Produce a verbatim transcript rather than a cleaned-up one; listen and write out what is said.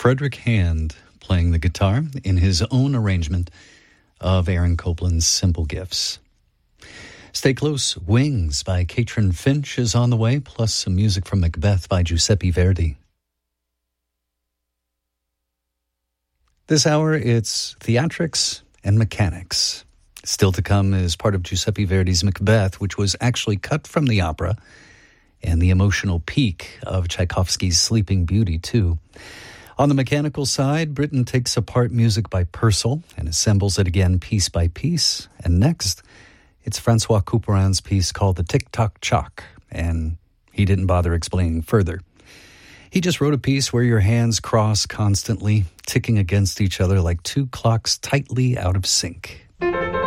Frederick Hand playing the guitar in his own arrangement of Aaron Copland's Simple Gifts. Stay Close, Wings by Katrin Finch is on the way, plus some music from Macbeth by Giuseppe Verdi. This hour, it's theatrics and mechanics. Still to come is part of Giuseppe Verdi's Macbeth, which was actually cut from the opera, and the emotional peak of Tchaikovsky's Sleeping Beauty, too. On the mechanical side, Britten takes apart music by Purcell and assembles it again piece by piece. And next, it's Francois Couperin's piece called The Tick-Tock Chalk, and he didn't bother explaining further. He just wrote a piece where your hands cross constantly, ticking against each other like two clocks tightly out of sync.